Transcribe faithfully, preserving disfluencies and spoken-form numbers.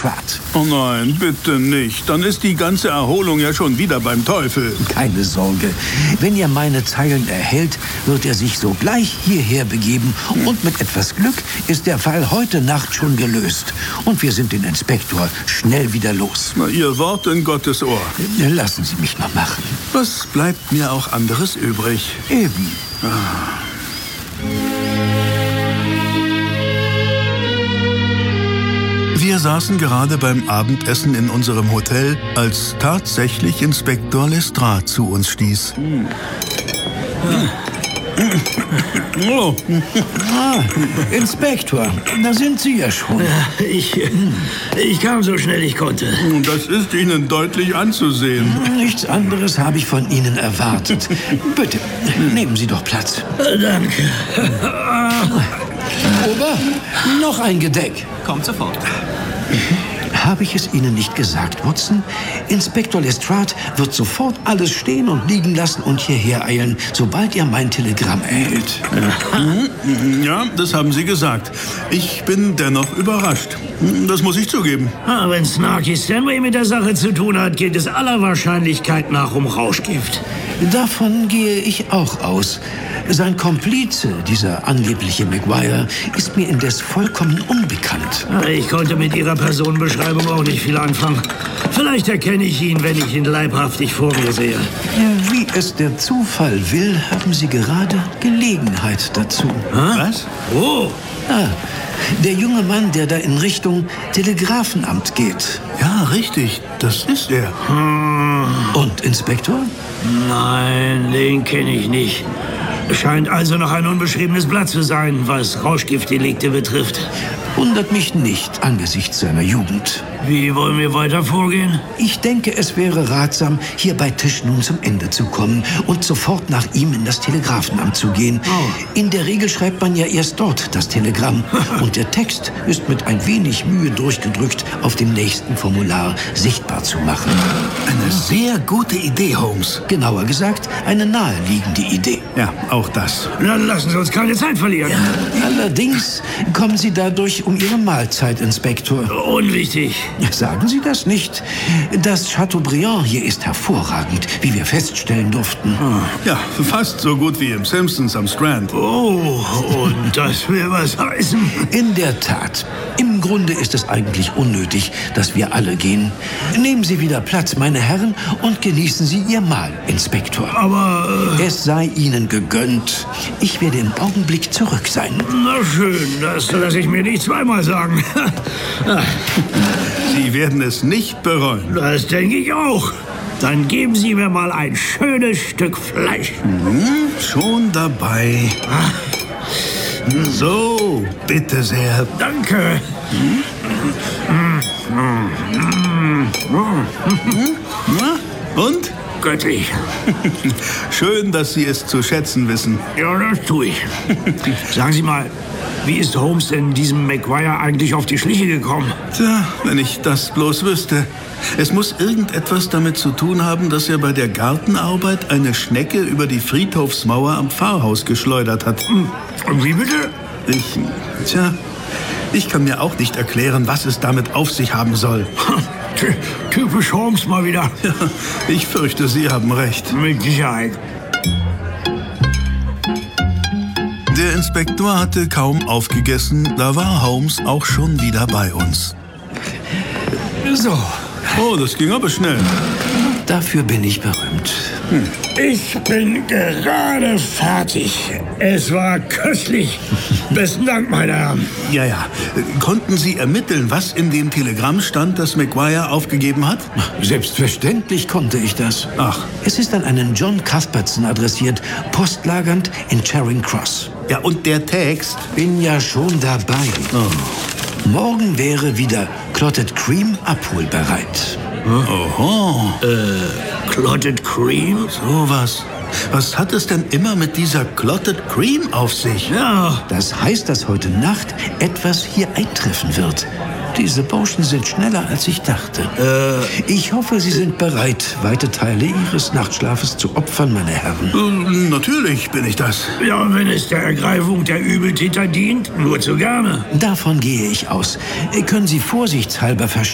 Lestrade. Oh nein, bitte nicht. Dann ist die ganze Erholung ja schon wieder beim Teufel. Keine Sorge. Wenn er meine Zeilen erhält, wird er sich sogleich hierher begeben. Und mit etwas Glück ist der Fall heute Nacht schon gelöst. Und wir sind den Inspektor schnell wieder los. Na, Ihr Wort in Gottes Ohr. Lassen Sie mich mal machen. Was bleibt mir auch anderes übrig? Eben. Ah. Wir saßen gerade beim Abendessen in unserem Hotel, als tatsächlich Inspektor Lestrade zu uns stieß. Hm. Oh. Ah, Inspektor, da sind Sie ja schon. Ich, ich kam so schnell ich konnte. Das ist Ihnen deutlich anzusehen. Nichts anderes habe ich von Ihnen erwartet. Bitte, nehmen Sie doch Platz. Danke. Ober, noch ein Gedeck. Kommt sofort. Habe ich es Ihnen nicht gesagt, Watson? Inspektor Lestrade wird sofort alles stehen und liegen lassen und hierher eilen, sobald er mein Telegramm erhält. Ja, das haben Sie gesagt. Ich bin dennoch überrascht. Das muss ich zugeben. Ah, wenn Snarky Stanley mit der Sache zu tun hat, geht es aller Wahrscheinlichkeit nach um Rauschgift. Davon gehe ich auch aus. Sein Komplize, dieser angebliche Maguire, ist mir indes vollkommen unbekannt. Ich konnte mit Ihrer Personenbeschreibung auch nicht viel anfangen. Vielleicht erkenne ich ihn, wenn ich ihn leibhaftig vor mir sehe. Wie es der Zufall will, haben Sie gerade Gelegenheit dazu. Was? Oh! Ah, der junge Mann, der da in Richtung Telegrafenamt geht. Ja, richtig. Das ist er. Hm. Und, Inspektor? Nein, den kenne ich nicht. Scheint also noch ein unbeschriebenes Blatt zu sein, was Rauschgiftdelikte betrifft. Wundert mich nicht angesichts seiner Jugend. Wie wollen wir weiter vorgehen? Ich denke, es wäre ratsam, hier bei Tisch nun zum Ende zu kommen und sofort nach ihm in das Telegrafenamt zu gehen. Oh. In der Regel schreibt man ja erst dort das Telegramm. Und der Text ist mit ein wenig Mühe durchgedrückt auf dem nächsten Formular sichtbar zu machen. Eine sehr gute Idee, Holmes. Genauer gesagt, eine naheliegende Idee. Ja, auch das. Dann lassen Sie uns keine Zeit verlieren. Allerdings kommen Sie dadurch um Ihre Mahlzeit, Inspektor. Unwichtig. Sagen Sie das nicht. Das Chateaubriand hier ist hervorragend, wie wir feststellen durften. Ja, fast so gut wie im Simpsons am Strand. Oh, und das will was heißen. In der Tat. Im Grunde ist es eigentlich unnötig, dass wir alle gehen. Nehmen Sie wieder Platz, meine Herren, und genießen Sie Ihr Mahl, Inspektor. Aber... Äh es sei Ihnen gegönnt. Ich werde im Augenblick zurück sein. Na schön, das lasse ich mir nicht zweimal sagen. Sie werden es nicht bereuen. Das denke ich auch. Dann geben Sie mir mal ein schönes Stück Fleisch. Hm, schon dabei. So, bitte sehr. Danke. Na, und? Göttlich. Schön, dass Sie es zu schätzen wissen. Ja, das tue ich. Sagen Sie mal, wie ist Holmes denn diesem Maguire eigentlich auf die Schliche gekommen? Tja, wenn ich das bloß wüsste. Es muss irgendetwas damit zu tun haben, dass er bei der Gartenarbeit eine Schnecke über die Friedhofsmauer am Pfarrhaus geschleudert hat. Und wie bitte? Ich, tja, ich kann mir auch nicht erklären, was es damit auf sich haben soll. Typisch Holmes mal wieder. Ja, ich fürchte, Sie haben recht. Mit Sicherheit. Der Inspektor hatte kaum aufgegessen, da war Holmes auch schon wieder bei uns. So. Oh, das ging aber schnell. Dafür bin ich berühmt. Hm. Ich bin gerade fertig. Es war köstlich. Besten Dank, meine Herren. Ja, ja. Konnten Sie ermitteln, was in dem Telegramm stand, das Maguire aufgegeben hat? Selbstverständlich konnte ich das. Ach. Es ist an einen John Cuthbertson adressiert, postlagernd in Charing Cross. Ja, und der Text? Bin ja schon dabei. Oh. Morgen wäre wieder Clotted Cream abholbereit. Oho. Äh, Clotted Cream? So was. Was hat es denn immer mit dieser Clotted Cream auf sich? Ja. Das heißt, dass heute Nacht etwas hier eintreffen wird. Diese Burschen sind schneller, als ich dachte. Äh, ich hoffe, Sie sind bereit, weite Teile Ihres Nachtschlafes zu opfern, meine Herren. Äh, natürlich bin ich das. Ja, wenn es der Ergreifung der Übeltäter dient, nur zu gerne. Davon gehe ich aus. Können Sie vorsichtshalber verstehen,